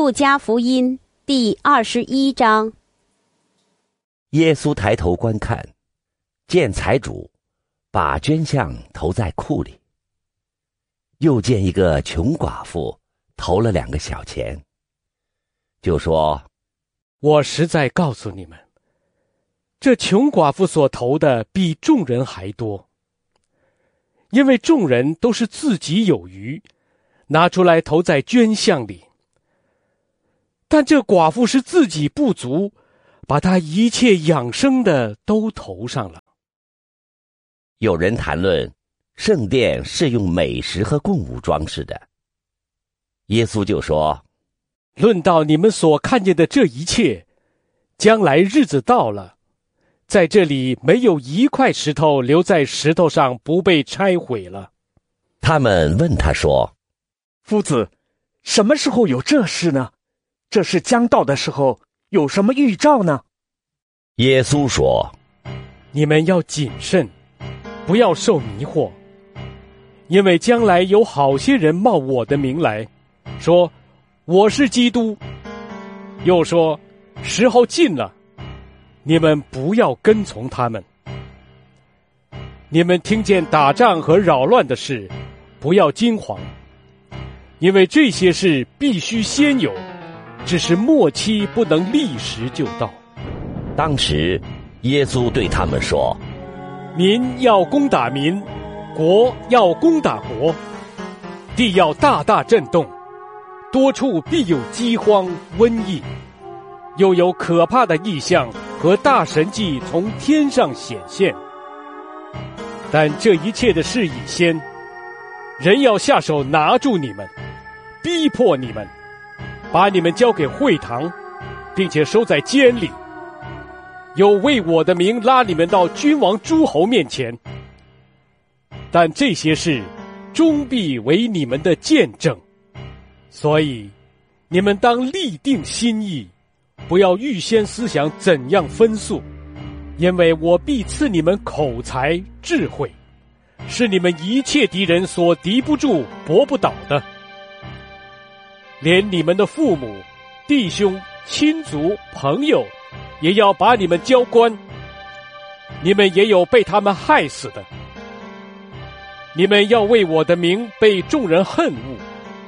路加福音第21章。 耶稣抬头观看，见财主把捐项投在库里，又见一个穷寡妇投了2个小钱，就说： 我实在告诉你们，这穷寡妇所投的比众人还多，因为众人都是自己有余，拿出来投在捐项里，但这寡妇是自己不足，把她一切养生的都投上了。 有人谈论圣殿是用美食和供物装饰的，耶稣就说： 论到你们所看见的这一切，将来日子到了，在这里没有一块石头留在石头上不被拆毁了。 他们问他说： 夫子，什么时候有这事呢？这事将到的时候，有什么预兆呢？ 耶稣说： 你们要谨慎，不要受迷惑，因为将来有好些人冒我的名来，说我是基督，又说时候近了，你们不要跟从他们。你们听见打仗和扰乱的事，不要惊惶，因为这些事必须先有，只是末期不能立时就到。 当时耶稣对他们说： 民要攻打民，国要攻打国，地要大大震动，多处必有饥荒、瘟疫，又有可怕的异象和大神迹从天上显现。但这一切的事已先，人要下手拿住你们，逼迫你们，把你们交给会堂，并且收在监里，又为我的名拉你们到君王诸侯面前。但这些事终必为你们的见证，所以你们当立定心意，不要预先思想怎样分诉，因为我必赐你们口才智慧，是你们一切敌人所敌不住搏不倒的。连你们的父母、弟兄、亲族、朋友也要把你们交官，你们也有被他们害死的。你们要为我的名被众人恨恶，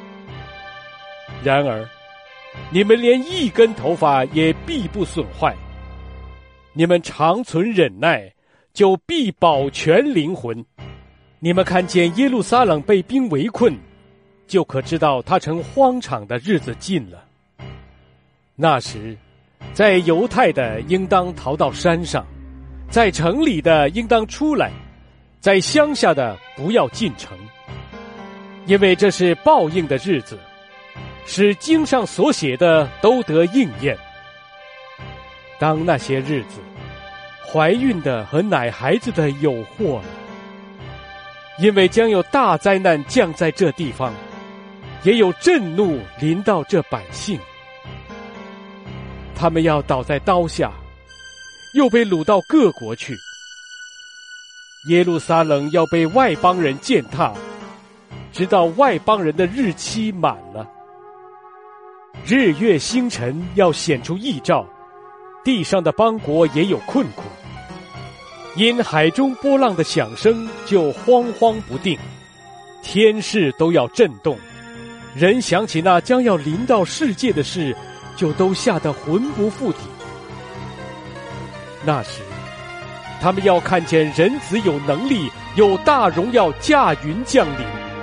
然而你们连一根头发也必不损坏。你们长存忍耐，就必保全灵魂。你们看见耶路撒冷被兵围困，就可知道他成荒场的日子近了。那时，在犹太的应当逃到山上，在城里的应当出来，在乡下的不要进城，因为这是报应的日子，使经上所写的都得应验。当那些日子，怀孕的和奶孩子的有祸了，因为将有大灾难降在这地方，也有震怒临到这百姓。他们要倒在刀下，又被掳到各国去。耶路撒冷要被外邦人践踏，直到外邦人的日期满了。日月星辰要显出异兆，地上的邦国也有困苦。因海中波浪的响声就慌慌不定，天势都要震动。人想起那将要临到世界的事，就都吓得魂不附体。那时，他们要看见人子有能力，有大荣耀驾云降临。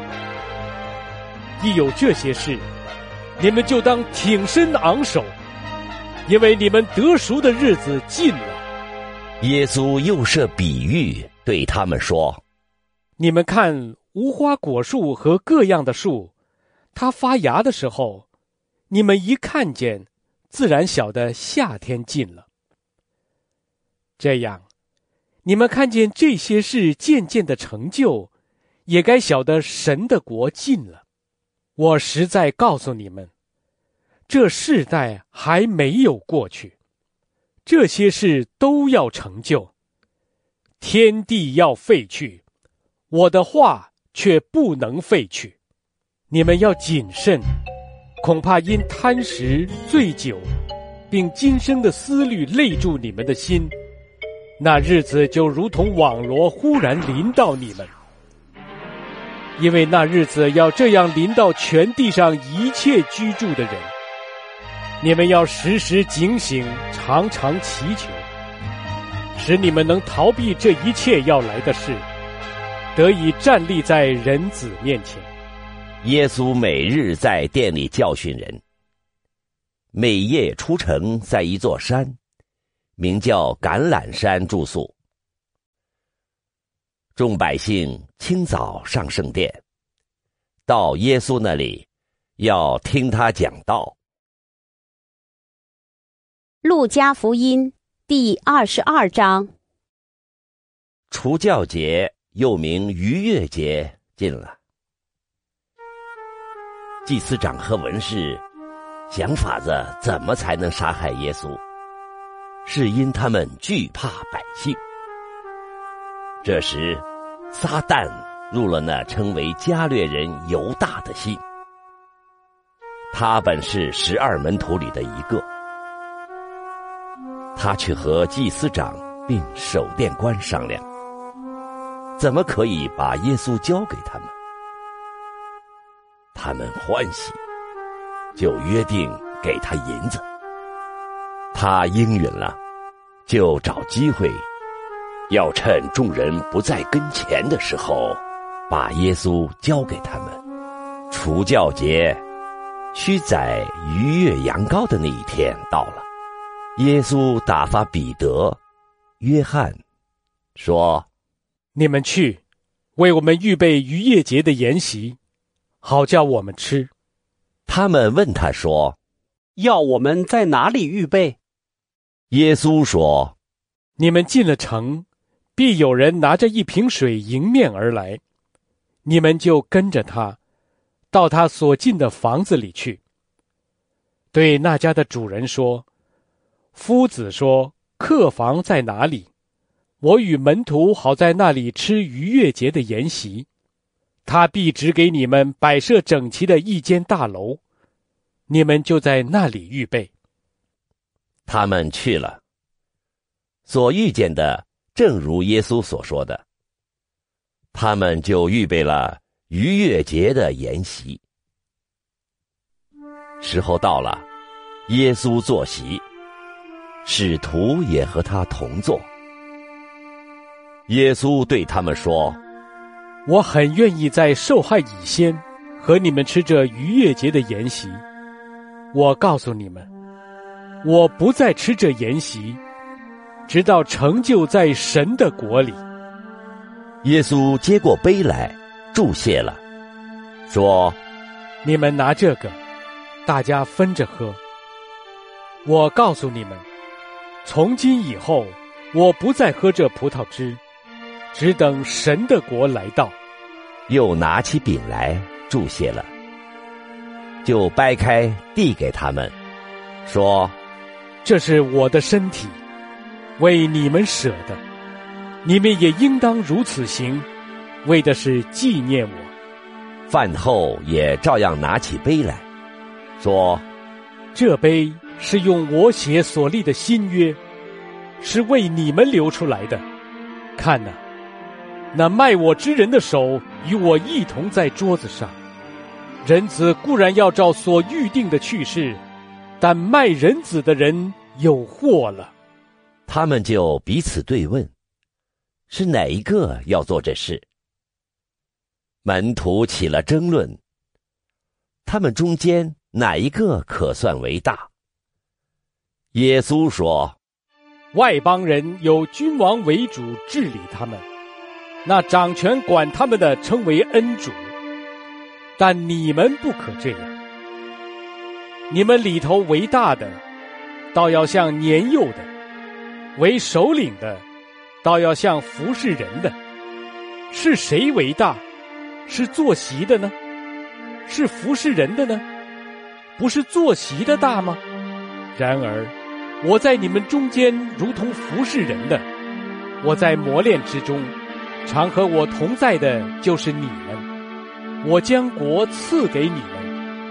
一有这些事，你们就当挺身昂首，因为你们得赎的日子近了。 耶稣又设比喻对他们说： 你们看无花果树和各样的树，它发芽的时候，你们一看见，自然晓得夏天近了。这样，你们看见这些事渐渐的成就，也该晓得神的国近了。我实在告诉你们，这世代还没有过去，这些事都要成就。天地要废去，我的话却不能废去。你们要谨慎， 恐怕因贪食、醉酒，并今生的思虑累住你们的心，那日子就如同网罗忽然临到你们。因为那日子要这样临到全地上一切居住的人。你们要时时警醒，常常祈求，使你们能逃避这一切要来的事，得以站立在人子面前。 耶稣每日在店里教训人，每夜出城，在一座山，名叫橄榄山住宿。众百姓清早上圣殿，到耶稣那里，要听他讲道。 路加福音第22章。 除酵节，又名逾越节，近了。祭司长和文士想法子怎么才能杀害耶稣，是因他们惧怕百姓。这时撒旦入了那称为加略人犹大的心，他本是12门徒里的一个。他去和祭司长并守殿官商量，怎么可以把耶稣交给他们。他们欢喜，就约定给他银子。他应允了，就找机会，要趁众人不在跟前的时候，把耶稣交给他们。除酵节，须宰逾越羊羔的那一天到了。耶稣打发彼得、约翰，说： 你们去，为我们预备逾越节的筵席，好叫我们吃。 他们问他说： 要我们在哪里预备？ 耶稣说： 你们进了城，必有人拿着一瓶水迎面而来，你们就跟着他，到他所进的房子里去。对那家的主人说：夫子说，客房在哪里？我与门徒好在那里吃逾越节的筵席。他必指给你们摆设整齐的一间大楼，你们就在那里预备。 他们去了，所遇见的正如耶稣所说的，他们就预备了逾越节的筵席。时候到了，耶稣坐席，使徒也和他同坐。耶稣对他们说： 我很愿意在受害以先和你们吃这逾越节的筵席。我告诉你们，我不再吃这筵席，直到成就在神的国里。 耶稣接过杯来，祝谢了，说： 你们拿这个，大家分着喝。我告诉你们，从今以后，我不再喝这葡萄汁，只等神的国来到。 又拿起饼来，祝谢了，就掰开递给他们，说： 这是我的身体，为你们舍的，你们也应当如此行，为的是纪念我。 饭后也照样拿起杯来，说： 这杯是用我血所立的新约，是为你们流出来的。看哪，那卖我之人的手与我一同在桌子上。人子固然要照所预定的去世，但卖人子的人有祸了。 他们就彼此对问，是哪一个要做这事？门徒起了争论，他们中间哪一个可算为大？耶稣说： 外邦人有君王为主治理他们，那掌权管他们的称为恩主，但你们不可这样。你们里头为大的，倒要像年幼的；为首领的，倒要像服侍人的。是谁为大？是坐席的呢？是服侍人的呢？不是坐席的大吗？然而我在你们中间如同服侍人的，我在磨练之中，常和我同在的就是你们。我将国赐给你们，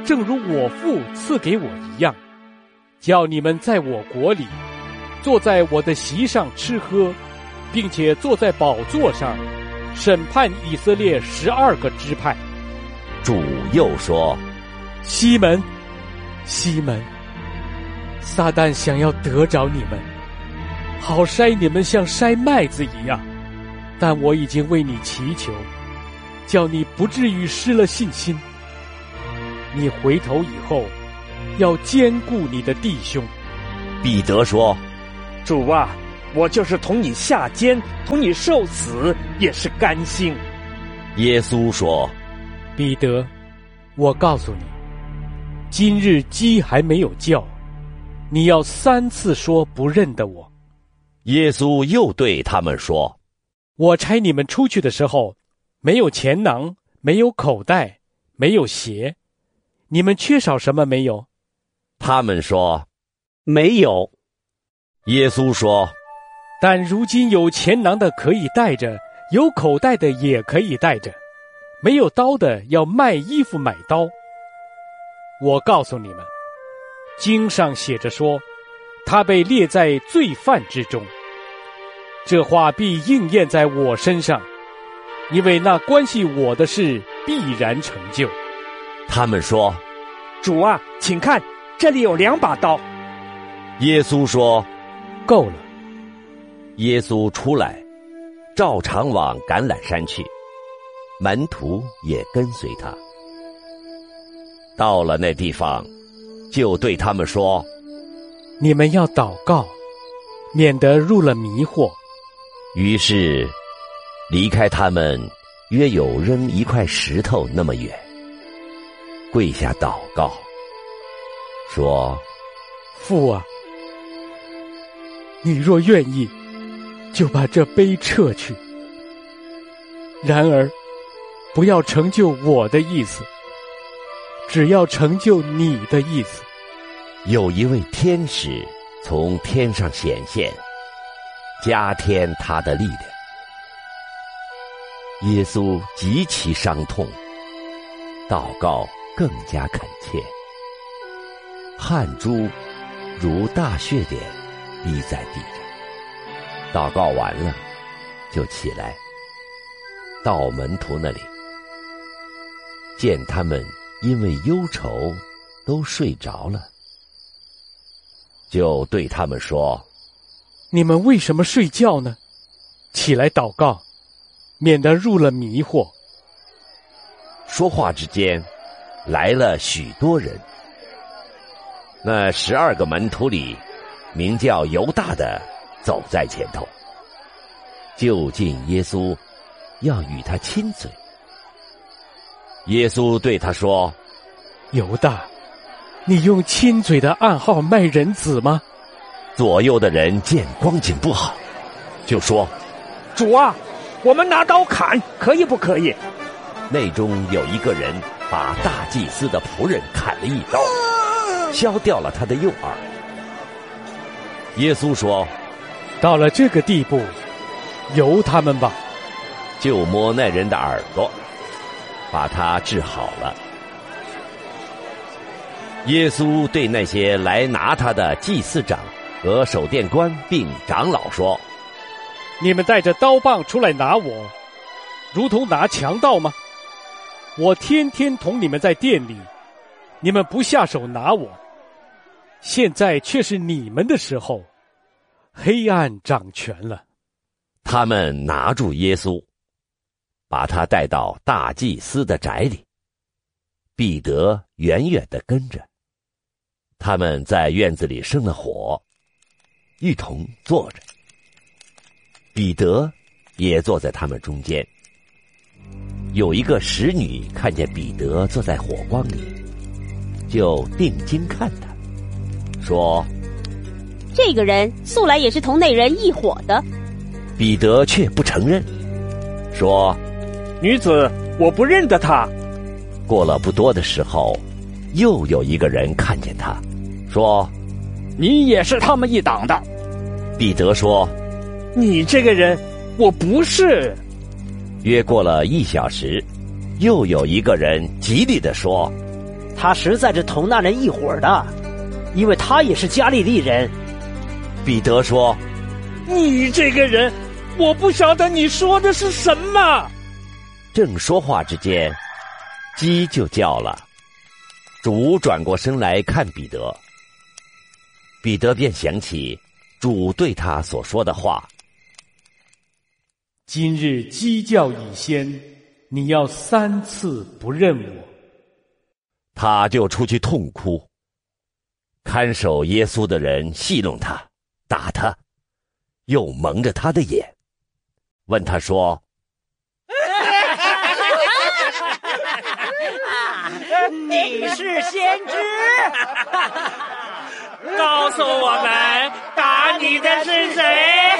正如我父赐给我一样，叫你们在我国里，坐在我的席上吃喝，并且坐在宝座上，审判以色列12个支派。” 主又说：“ 西门，西门，撒旦想要得着你们，好筛你们像筛麦子一样，但我已经为你祈求，叫你不至于失了信心。你回头以后，要兼顾你的弟兄。” 彼得说：“ 主啊，我就是同你下监，同你受死，也是甘心。” 耶稣说：“ 彼得，我告诉你，今日鸡还没有叫，你要3次说不认得我。” 耶稣又对他们说：“ 我差你们出去的时候，没有钱囊，没有口袋，没有鞋，你们缺少什么没有？” 他们说：“ 没有。” 耶稣说：“ 但如今有钱囊的可以带着，有口袋的也可以带着，没有刀的要卖衣服买刀。我告诉你们，经上写着说，他被列在罪犯之中。这话必应验在我身上，因为那关系我的事必然成就。” 他们说：“ 主啊，请看，这里有2把刀。” 耶稣说：“ 够了。” 耶稣出来，照常往橄榄山去，门徒也跟随他。到了那地方，就对他们说：“ 你们要祷告，免得入了迷惑。” 于是离开他们约有扔一块石头那么远，跪下祷告，说：“ 父啊，你若愿意，就把这杯撤去。然而，不要成就我的意思，只要成就你的意思。” 有一位天使从天上显现，加添他的力量。耶稣极其伤痛，祷告更加恳切，汗珠如大血点滴在地上。祷告完了，就起来，到门徒那里，见他们因为忧愁都睡着了，就对他们说：“ 你们为什么睡觉呢？起来祷告，免得入了迷惑。” 说话之间，来了许多人。那12个门徒里，名叫犹大的走在前头，就近耶稣，要与他亲嘴。耶稣对他说：“ 犹大，你用亲嘴的暗号卖人子吗？” 左右的人见光景不好，就说：“ 主啊，我们拿刀砍，可以不可以？” 内中有一个人把大祭司的仆人砍了一刀，削掉了他的右耳。耶稣说：“ 到了这个地步，由他们吧。” 就摸那人的耳朵，把他治好了。耶稣对那些来拿他的祭司长和守殿官并长老说：“ 你们带着刀棒出来拿我，如同拿强盗吗？我天天同你们在店里，你们不下手拿我。现在却是你们的时候，黑暗掌权了。” 他们拿住耶稣，把他带到大祭司的宅里，彼得远远地跟着。他们在院子里生了火，一同坐着。彼得也坐在他们中间。有一个使女看见彼得坐在火光里，就定睛看他，说：“ 这个人素来也是同那人一伙的。” 彼得却不承认，说：“ 女子，我不认得他。” 过了不多的时候，又有一个人看见他，说：“ 你也是他们一党的。” 彼得说：“ 你这个人，我不是。” 约过了1小时，又有一个人极力地说：“ 他实在是同那人一伙的，因为他也是加利利人。 彼得说： 你这个人，我不晓得你说的是什么。 正说话之间，鸡就叫了。主转过身来看彼得，彼得便想起主对他所说的话： 今日鸡叫以先，你要3次不认我。 他就出去痛哭。看守耶稣的人戏弄他，打他，又蒙着他的眼，问他说： 你是先知？ 告诉我们，打你的是谁？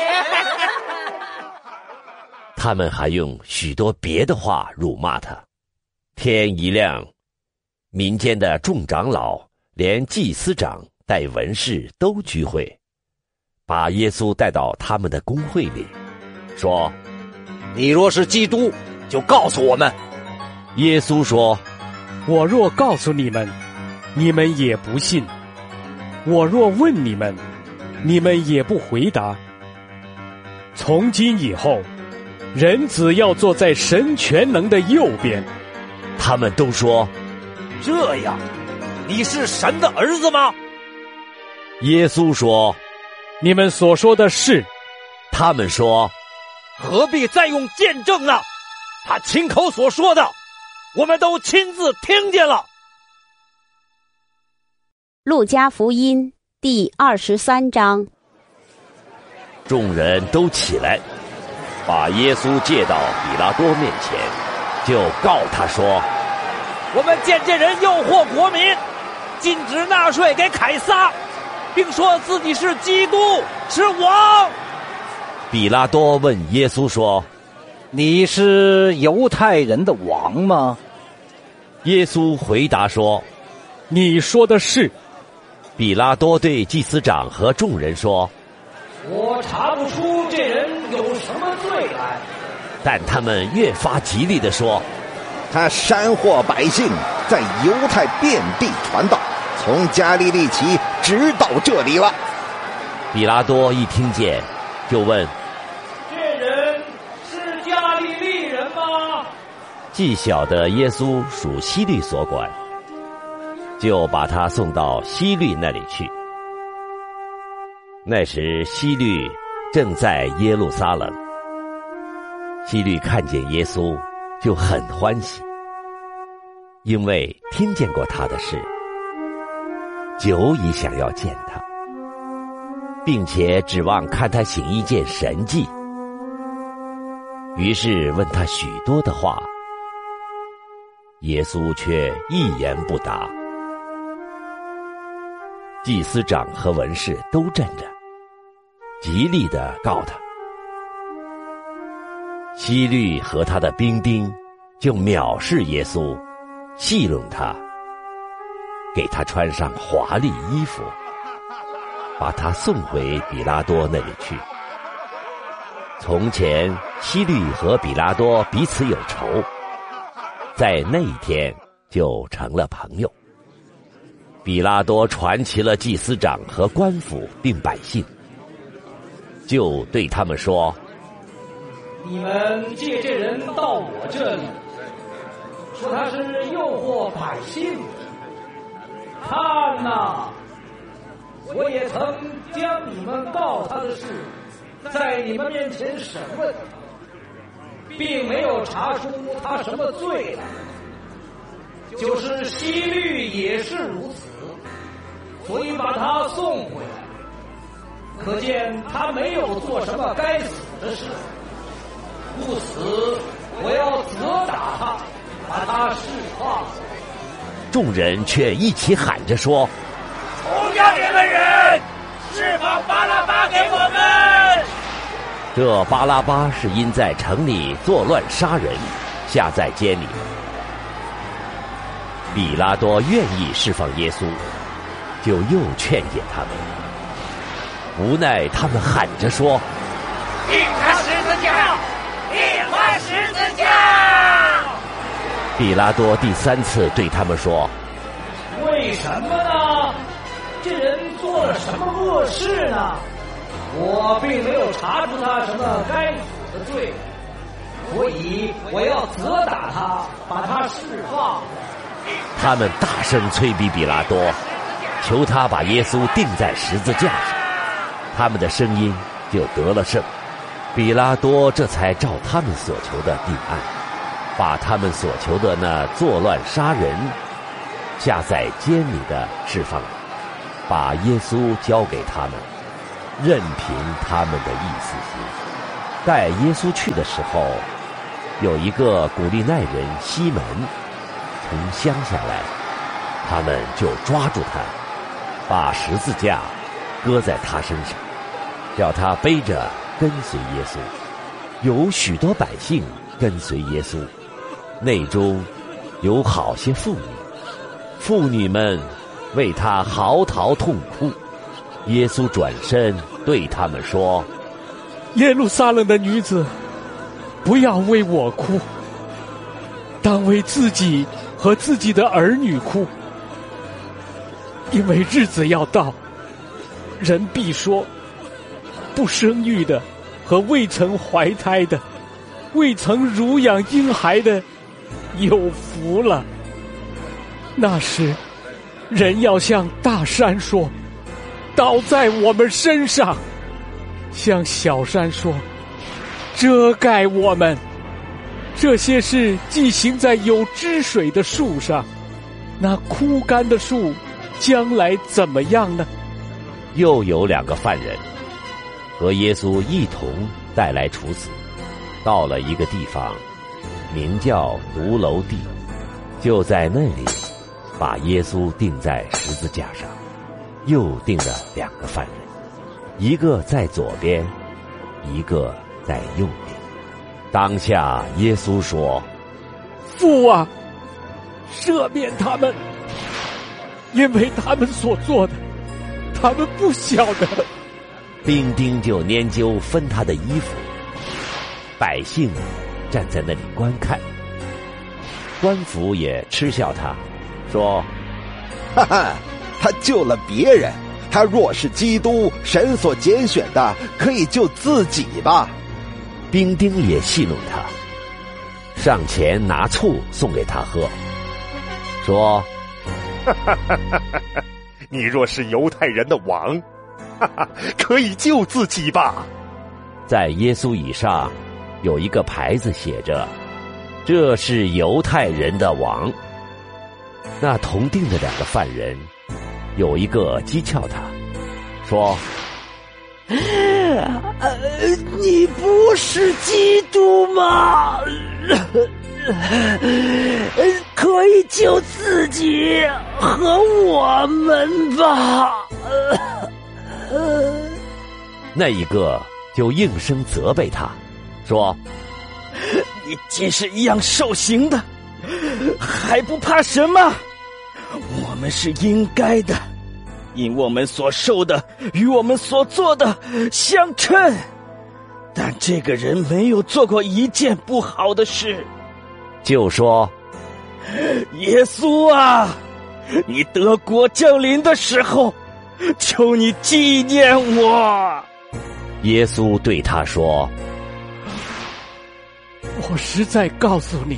他们还用许多别的话辱骂他。天一亮，民间的众长老连祭司长带文士都聚会，把耶稣带到他们的公会里，说： 你若是基督，就告诉我们。 耶稣说： 我若告诉你们，你们也不信；我若问你们，你们也不回答。从今以后，人子要坐在神全能的右边。 他们都说： 这样，你是神的儿子吗？ 耶稣说： 你们所说的是。 他们说： 何必再用见证呢？他亲口所说的，我们都亲自听见了。 路加福音第23章。 众人都起来，把耶稣借到比拉多面前，就告他说： 我们见这人诱惑国民，禁止纳税给凯撒，并说自己是基督，是王。 比拉多问耶稣说： 你是犹太人的王吗？ 耶稣回答说： 你说的是。 比拉多对祭司长和众人说： 我查不出这人有什么罪来。 但他们越发极力地说： 他煽惑百姓，在犹太遍地传道，从加利利起，直到这里了。 比拉多一听见，就问： 这人是加利利人吗？ 既晓得耶稣属希律所管，就把他送到希律那里去。那时希律正在耶路撒冷。希律看见耶稣，就很欢喜，因为听见过他的事，久已想要见他，并且指望看他行一件神迹。于是问他许多的话，耶稣却一言不答。祭司长和文士都站着，极力地告他。希律和他的兵丁就藐视耶稣，戏弄他，给他穿上华丽衣服，把他送回比拉多那里去。从前希律和比拉多彼此有仇，在那一天就成了朋友。比拉多传齐了祭司长和官府并百姓，就对他们说： 你们借这人到我这里，说他是诱惑百姓的。看哪，我也曾将你们告他的事在你们面前审问，并没有查出他什么罪来。就是希律也是如此，所以把他送回来。可见他没有做什么该死的事，故此我要责打他，把他释放。 众人却一起喊着说： 除掉这个人，释放巴拉巴给我们。 这巴拉巴是因在城里作乱杀人，下在监里。比拉多愿意释放耶稣，就又劝解他们。无奈他们喊着说： 钉他十字架，钉他十字架。 比拉多第3次对他们说： 为什么呢？这人做了什么恶事呢？我并没有查出他什么该死的罪，所以我要责打他，把他释放。 他们大声催逼比拉多，求他把耶稣钉在十字架上。他们的声音就得了胜，比拉多这才照他们所求的定案，把他们所求的那作乱杀人、下在监里的释放了，把耶稣交给他们，任凭他们的意思行。带耶稣去的时候，有一个古利奈人西门从乡下来，他们就抓住他，把十字架搁在他身上，叫他背着跟随耶稣。有许多百姓跟随耶稣，内中有好些妇女，妇女们为他嚎啕痛哭。耶稣转身对他们说： 耶路撒冷的女子，不要为我哭，当为自己和自己的儿女哭，因为日子要到，人必说，不生育的和未曾怀胎的，未曾乳养婴孩的，有福了。那时，人要向大山说，倒在我们身上，向小山说，遮盖我们。这些事既行在有汁水的树上，那枯干的树将来怎么样呢？ 又有2个犯人和耶稣一同带来处死，到了一个地方，名叫独楼地，就在那里把耶稣钉在十字架上，又钉了2个犯人，一个在左边，一个在右边。当下耶稣说： 父啊，赦免他们，因为他们所做的，他们不晓得。 兵丁就拈阄分他的衣服，百姓站在那里观看。官府也嗤笑他，说： 哈哈，他救了别人，他若是基督，神所拣选的，可以救自己吧。 兵丁也戏弄他，上前拿醋送给他喝，说： 你若是犹太人的王，可以救自己吧。 在耶稣以上有一个牌子写着：这是犹太人的王。那同定的2个犯人，有一个讥诮他，说： 你不是基督吗？可以救自己和我们吧。 那一个就应声责备他，说： 你既是一样受刑的，还不怕什么？我们是应该的，因我们所受的与我们所做的相称。但这个人没有做过一件不好的事。 就说： 耶稣啊，你得国降临的时候，求你纪念我。 耶稣对他说： 我实在告诉你，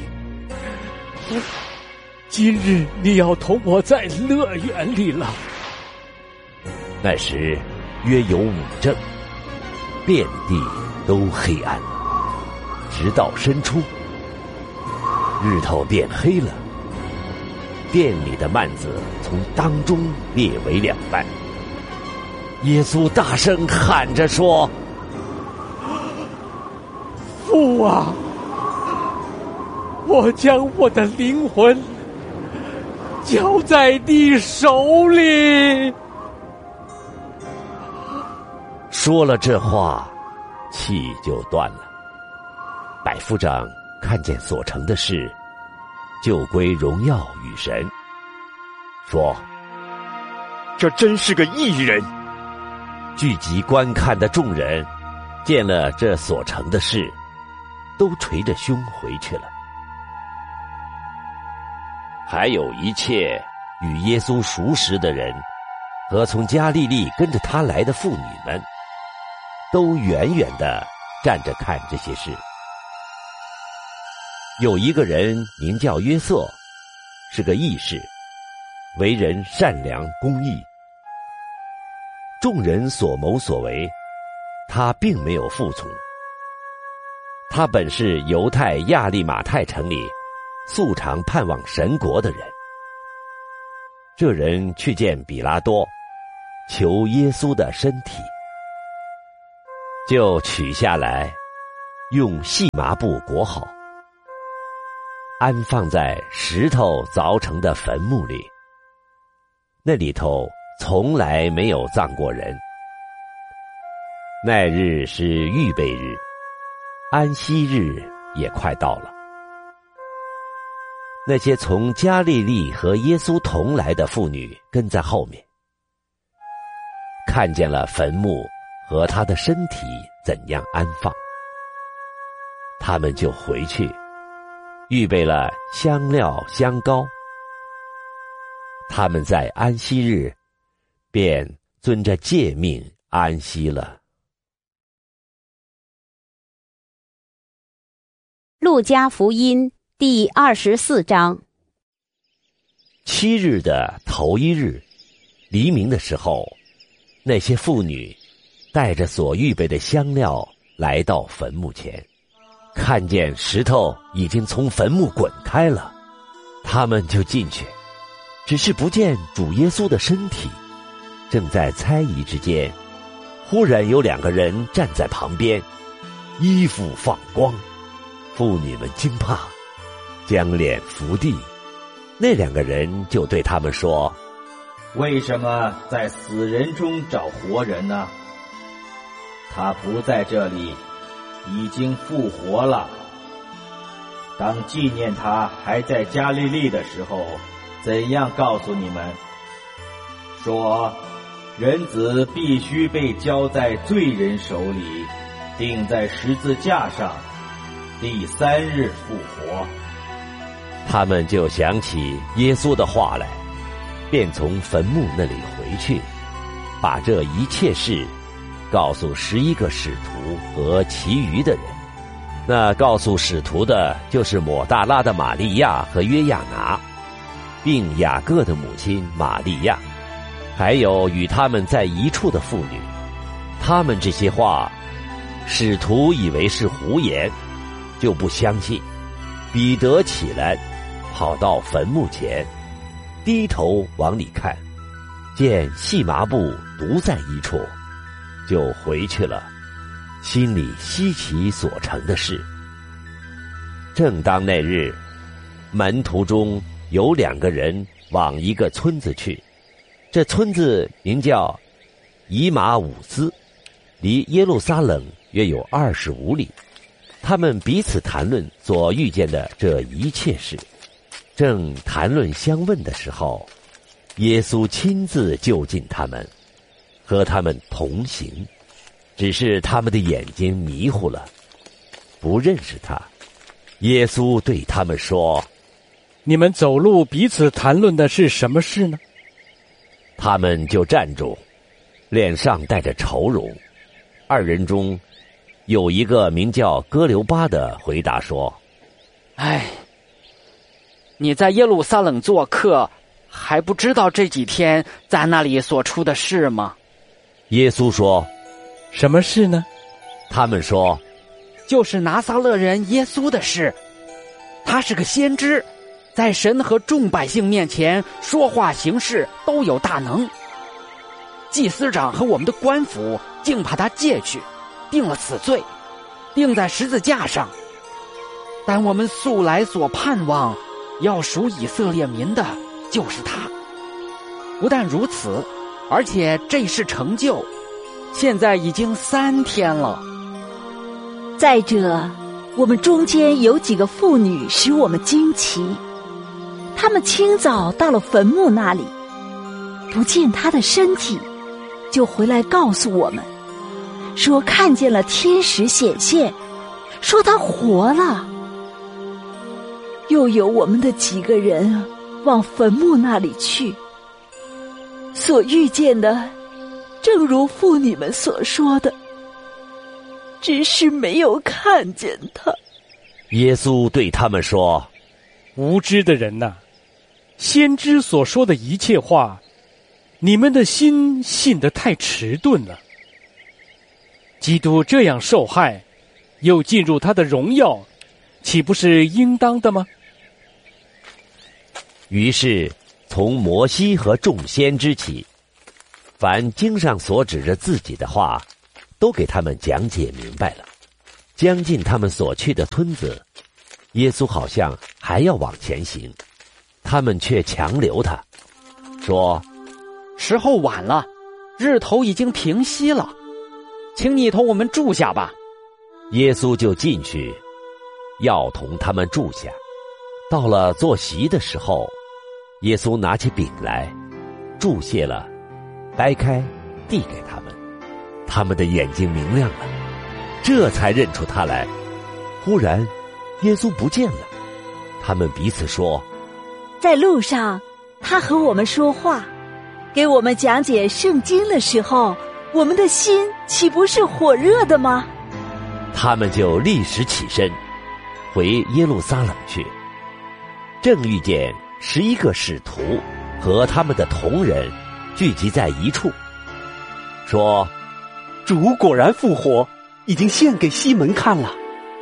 今日你要同我在乐园里了。 那时约有5正，遍地都黑暗，直到申初，日头变黑了，殿里的幔子从当中裂为2半。耶稣大声喊着说： 父啊，我将我的灵魂交在你手里。 说了这话，气就断了。百夫长看见所成的事，就归荣耀与神，说： 这真是个义人。 聚集观看的众人见了这所成的事，都捶着胸回去了。还有一切与耶稣熟识的人和从加利利跟着他来的妇女们，都远远地站着看这些事。有一个人名叫约瑟，是个义士，为人善良公义。众人所谋所为，他并没有服从。他本是犹太亚利马太城里素常盼望神国的人。这人去见比拉多，求耶稣的身体，就取下来，用细麻布裹好，安放在石头凿成的坟墓里。那里头从来没有葬过人。那日是预备日，安息日也快到了。那些从加利利和耶稣同来的妇女跟在后面，看见了坟墓和他的身体怎样安放，他们就回去，预备了香料香膏。他们在安息日便遵着诫命安息了。 路加福音第24章。 7日的头一日，黎明的时候，那些妇女带着所预备的香料来到坟墓前，看见石头已经从坟墓滚开了，他们就进去，只是不见主耶稣的身体。正在猜疑之间，忽然有2个人站在旁边，衣服放光。妇女们惊怕，将脸伏地。那2个人就对他们说： 为什么在死人中找活人呢？他不在这里，已经复活了。当纪念他还在加利利的时候，怎样告诉你们，说人子必须被交在罪人手里，钉在十字架上，第3日复活。 他们就想起耶稣的话来，便从坟墓那里回去，把这一切事告诉11个使徒和其余的人。那告诉使徒的就是抹大拉的玛利亚和约亚拿，并雅各的母亲玛利亚，还有与他们在一处的妇女。他们这些话，使徒以为是胡言，就不相信。彼得起来，跑到坟墓前，低头往里看，见细麻布独在一处，就回去了，心里稀奇所成的事。正当那日，门徒中有2个人往一个村子去，这村子名叫以马忤斯，离耶路撒冷约有25里。他们彼此谈论所遇见的这一切事。正谈论相问的时候，耶稣亲自就近他们，和他们同行，只是他们的眼睛迷糊了，不认识他。耶稣对他们说： 你们走路彼此谈论的是什么事呢？ 他们就站住，脸上带着愁容。2人中有一个名叫哥留巴的回答说： 哎，你在耶路撒冷做客，还不知道这几天在那里所出的事吗？ 耶稣说： 什么事呢？ 他们说： 就是拿撒勒人耶稣的事。他是个先知，在神和众百姓面前说话行事都有大能。祭司长和我们的官府竟把他借去，定了死罪，钉在十字架上。但我们素来所盼望要属以色列民的就是他。不但如此，而且这事成就，现在已经3天了。 再者，我们中间有几个妇女使我们惊奇，她们清早到了坟墓那里，不见他的身体，就回来告诉我们，说看见了天使显现，说他活了。又有我们的几个人往坟墓那里去。所遇见的，正如妇女们所说的，只是没有看见他。 耶稣对他们说： 无知的人呐，先知所说的一切话，你们的心信得太迟钝了。基督这样受害，又进入他的荣耀，岂不是应当的吗？ 于是从摩西和众先知起，凡经上所指着自己的话，都给他们讲解明白了。将近他们所去的村子，耶稣好像还要往前行，他们却强留他，说： 时候晚了，日头已经平息了，请你同我们住下吧。 耶稣就进去，要同他们住下。到了坐席的时候，耶稣拿起饼来，祝谢了，掰开，递给他们。他们的眼睛明亮了，这才认出他来。忽然，耶稣不见了。他们彼此说： 在路上，他和我们说话，给我们讲解圣经的时候，我们的心岂不是火热的吗？ 他们就立时起身，回耶路撒冷去。正遇见11个使徒和他们的同人聚集在一处，说： 主果然复活，已经献给西门看了。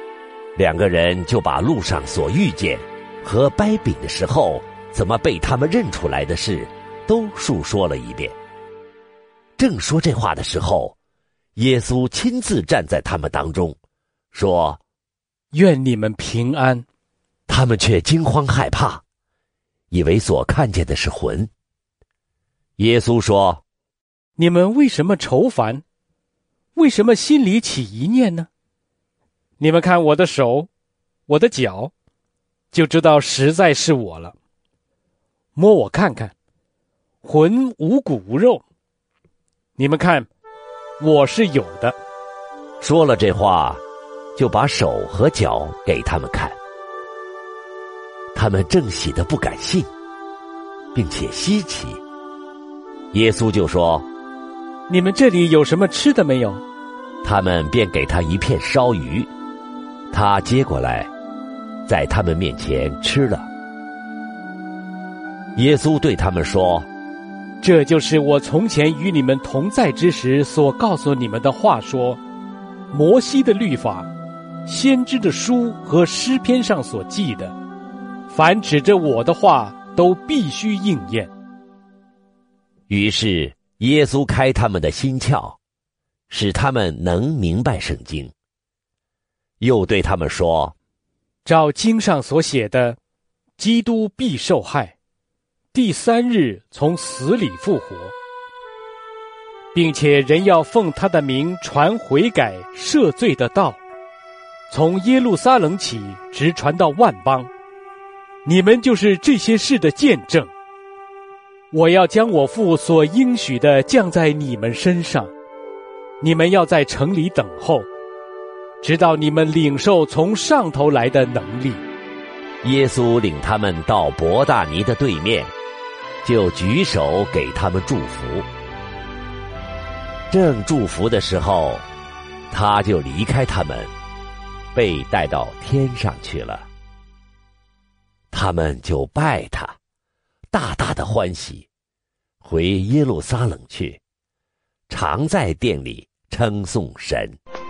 2个人就把路上所遇见和掰饼的时候怎么被他们认出来的事都述说了一遍。正说这话的时候，耶稣亲自站在他们当中，说： 愿你们平安。 他们却惊慌害怕，以为所看见的是魂。耶稣说： 你们为什么愁烦？为什么心里起疑念呢？你们看我的手，我的脚，就知道实在是我了。摸我看看，魂无骨无肉。你们看，我是有的。 说了这话，就把手和脚给他们看。他们正喜得不敢信，并且稀奇。耶稣就说： 你们这里有什么吃的没有？ 他们便给他一片烧鱼，他接过来，在他们面前吃了。耶稣对他们说： 这就是我从前与你们同在之时所告诉你们的话，说摩西的律法、先知的书和诗篇上所记的，凡指着我的话都必须应验。 于是耶稣开他们的心窍，使他们能明白圣经。又对他们说： 照经上所写的，基督必受害，第3日从死里复活，并且人要奉他的名传悔改赦罪的道，从耶路撒冷起，直传到万邦。你们就是这些事的见证。我要将我父所应许的降在你们身上，你们要在城里等候，直到你们领受从上头来的能力。 耶稣领他们到伯大尼的对面，就举手给他们祝福。正祝福的时候，他就离开他们，被带到天上去了。他们就拜他，大大的欢喜，回耶路撒冷去，常在殿里称颂神。